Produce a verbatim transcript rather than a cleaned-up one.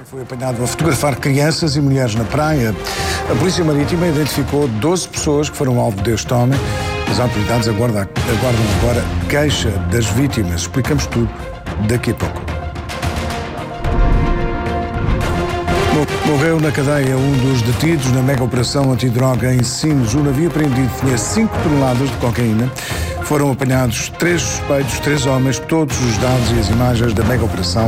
Foi apanhado a fotografar crianças e mulheres na praia. A Polícia Marítima identificou doze pessoas que foram alvo deste homem. As autoridades aguardam, aguardam agora queixa das vítimas. Explicamos tudo daqui a pouco. Morreu na cadeia um dos detidos na mega operação antidroga em Sines. O navio apreendido tinha cinco toneladas de cocaína. Foram apanhados três suspeitos, três homens, todos os dados e as imagens da mega operação